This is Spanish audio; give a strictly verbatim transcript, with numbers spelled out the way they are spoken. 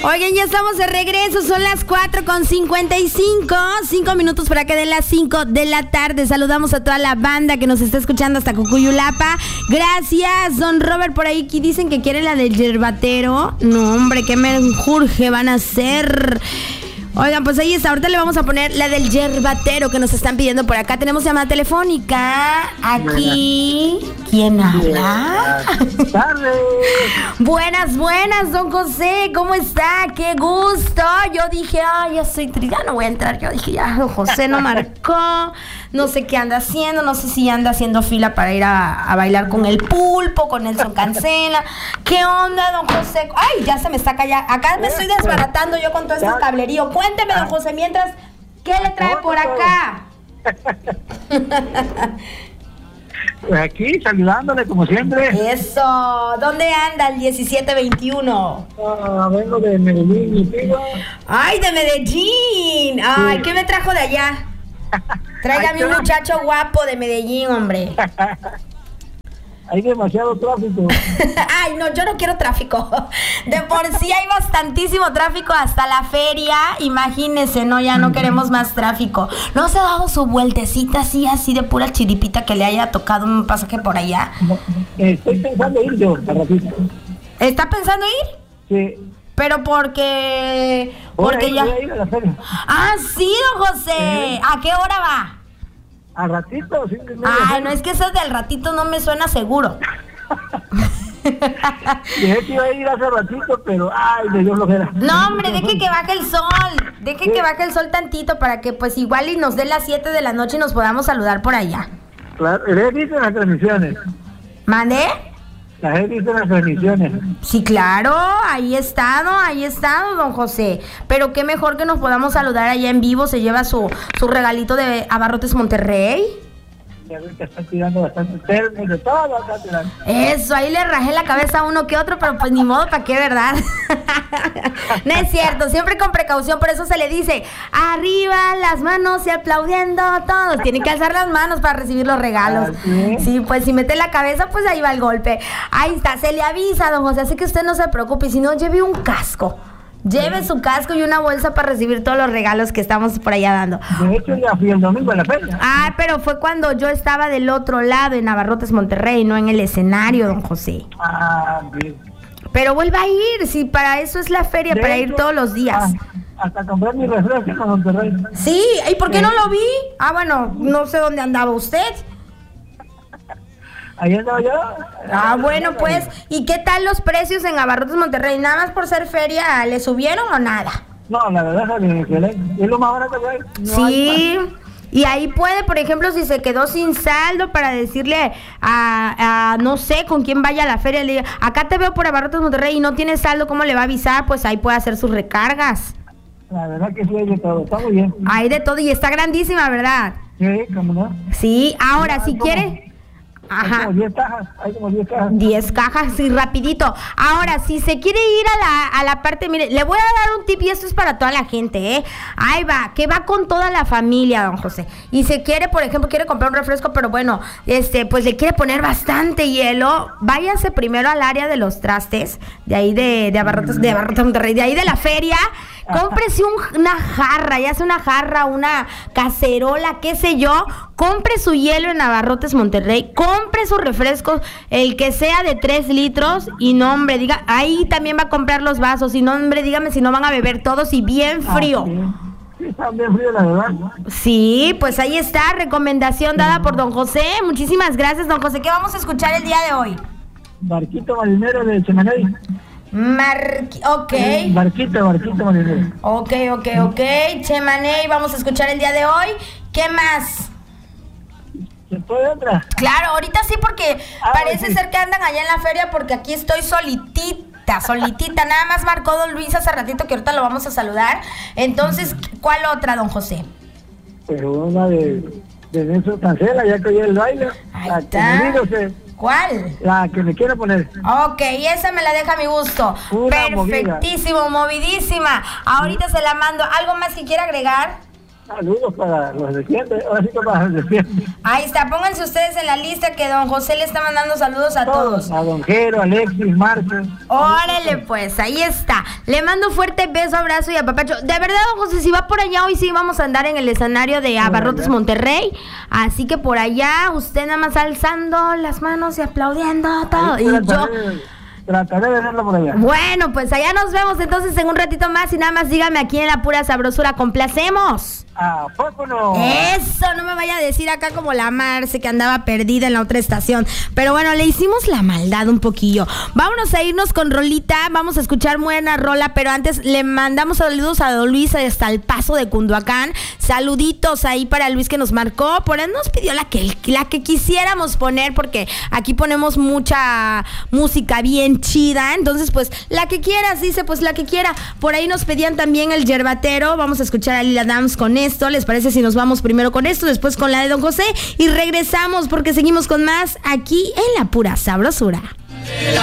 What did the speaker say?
Oigan, ya estamos de regreso, son las cuatro con cincuenta y cinco, cinco minutos para que den las cinco de la tarde. Saludamos a toda la banda que nos está escuchando hasta Cucuyulapa. Gracias, don Robert, por ahí que dicen que quieren la del yerbatero. No, hombre, qué menjurje van a hacer. Oigan, pues ahí está, ahorita le vamos a poner la del yerbatero que nos están pidiendo por acá. Tenemos llamada telefónica. Aquí, ¿quién habla? Buenas tardes. Buenas, buenas, don José, ¿cómo está? ¡Qué gusto! Yo dije, ay, ya soy triste, ya no voy a entrar. Yo dije, ya, don José no marcó, no sé qué anda haciendo, no sé si anda haciendo fila para ir a, a bailar con el pulpo, con Nelson Cancela. ¿Qué onda, don José? Ay, ya se me está callando. Acá me estoy desbaratando yo con todo este cablerío. Cuénteme, don José, mientras, ¿qué le trae por acá? Pues aquí, saludándole como siempre. Eso, ¿dónde anda el diecisiete veintiuno? Ah, vengo de Medellín, mi tío. ¡Ay, de Medellín! ¡Ay, sí! ¿Qué me trajo de allá? Tráigame un muchacho guapo de Medellín, hombre. Hay demasiado tráfico. Ay, no, yo no quiero tráfico. De por sí hay bastantísimo tráfico hasta la feria. Imagínense, no, ya no queremos más tráfico. ¿No se ha dado su vueltecita así, así de pura chiripita que le haya tocado un pasaje por allá? No, estoy pensando ir yo, a ratito. ¿Está pensando ir? Sí. Pero porque... Porque ir, ya... voy a ir a la feria. Ah, sí, don José. ¿Eh? ¿A qué hora va? ¿A ratito? Sí, Ay, no, es que eso del ratito no me suena seguro. Dije que iba a ir hace ratito, pero ay, me dio flojera. No, hombre, deje que baje el sol. Deje ¿Sí? que baje el sol tantito para que pues igual y nos dé las siete de la noche y nos podamos saludar por allá. Claro, he visto las transmisiones. ¿Mande? Las he visto en las transmisiones. Sí, claro, ahí he estado, ahí he estado, don José. Pero qué mejor que nos podamos saludar allá en vivo. Se lleva su, su regalito de Abarrotes Monterrey. Ya ven que están tirando bastante termos de todo acá tirando. Eso, ahí le rajé la cabeza a uno que otro, pero pues ni modo, ¿para qué, verdad? No es cierto, siempre con precaución, por eso se le dice, arriba las manos y aplaudiendo todos. Tienen que alzar las manos para recibir los regalos. ¿Sí? Sí, pues si mete la cabeza, pues ahí va el golpe. Ahí está, se le avisa, don José, así que usted no se preocupe, si no, lleve un casco. Lleve su casco y una bolsa para recibir todos los regalos que estamos por allá dando. De hecho, ya fui el domingo a la feria. Ah, pero fue cuando yo estaba del otro lado, en Abarrotes Monterrey, no en el escenario, don José. Ah, bien. Pero vuelva a ir, si para eso es la feria, De para hecho, ir todos los días. Ah, hasta comprar mi refresco en Monterrey. Sí, ¿y por qué ¿Eh? no lo vi? Ah, bueno, no sé dónde andaba usted. Ahí andaba yo. Ah, bueno, pues, ¿y qué tal los precios en Abarrotes Monterrey? ¿Nada más por ser feria le subieron o nada? No, la verdad es excelente. Es lo más barato que hay. No Sí, hay. y ahí puede, por ejemplo, si se quedó sin saldo, para decirle a, a no sé, con quién vaya a la feria, le diga, acá te veo por Abarrotes Monterrey y no tienes saldo, ¿cómo le va a avisar? Pues ahí puede hacer sus recargas. La verdad que sí hay de todo. Está muy bien. Hay de todo y está grandísima, ¿verdad? Sí, cómo no. Sí, ahora, Ah, si ¿cómo? quiere... Hay Ajá. como diez cajas. Hay como diez cajas. diez cajas, sí, rapidito. Ahora, si se quiere ir a la, a la parte, mire, le voy a dar un tip y esto es para toda la gente, ¿eh? Ahí va, que va con toda la familia, don José. Y se quiere, por ejemplo, quiere comprar un refresco, pero bueno, este, pues le quiere poner bastante hielo. Váyase primero al área de los trastes, de ahí de, de Abarrotes, de Abarrotes Monterrey, de ahí de la feria. Cómprese un, una jarra, ya sea una jarra, una cacerola, qué sé yo. Compre su hielo en Abarrotes Monterrey. Compre sus refrescos, el que sea de tres litros. Y no, hombre, diga, ahí también va a comprar los vasos. Y no, hombre, dígame si no van a beber todos y bien frío. Ah, sí. Sí, está bien frío, la verdad, ¿no? Sí, pues ahí está, recomendación dada por don José. Muchísimas gracias, don José. ¿Qué vamos a escuchar el día de hoy? Barquito marinero de Chemaney. Marqui, ok. Barquito, barquito marinero. Ok, ok, ok. Chemaney, vamos a escuchar el día de hoy. ¿Qué más? ¿Se puede otra? Claro, ahorita sí, porque Ah, parece sí. ser que andan allá en la feria, porque aquí estoy solitita, solitita. Nada más marcó don Luis hace ratito, que ahorita lo vamos a saludar. Entonces, ¿cuál otra, don José? Pero una de, de Nelson Cancela, ya que oye el baile. Ahí La está. que me digo, se- ¿Cuál? la que me quiero poner. Ok, esa me la deja a mi gusto. Una Perfectísimo, movidísima. Ahorita se la mando. ¿Algo más que quiera agregar? Saludos para los de siempre, ahora sí que para los de siempre. Ahí está, pónganse ustedes en la lista que don José le está mandando saludos a todos. A Don Jero, Alexis, Marcos. Órale, pues, ahí está. Le mando fuerte beso, abrazo y apapacho. De verdad, don José, si va por allá, hoy sí vamos a andar en el escenario de Abarrotes Monterrey. Así que por allá, usted nada más alzando las manos y aplaudiendo todo. Ahí, y trataré, yo... Trataré de verlo por allá. Bueno, pues allá nos vemos entonces en un ratito más y nada más dígame aquí en La Pura Sabrosura, complacemos. ¿A poco no? Eso, no me vaya a decir acá como la Marce que andaba perdida en la otra estación. Pero bueno, le hicimos la maldad un poquillo. Vámonos a irnos con rolita, vamos a escuchar buena rola, pero antes le mandamos saludos a don Luis hasta el Paso de Cunduacán. Saluditos ahí para Luis que nos marcó, por él nos pidió la que, la que quisiéramos poner, porque aquí ponemos mucha música bien chida, entonces pues la que quieras, dice, pues la que quiera. Por ahí nos pedían también el Yerbatero, vamos a escuchar a Lila Dams con esto. ¿Les parece si nos vamos primero con esto, después con la de don José y regresamos porque seguimos con más aquí en La Pura Sabrosura?